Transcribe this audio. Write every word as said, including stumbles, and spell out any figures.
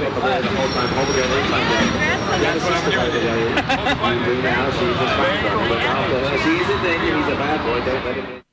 got him there the whole time. Home again, late time there. Yeah, that's what I'm doing today. Now she's a smackdown, but now she's a thing, and he's a bad boy. Don't let him in.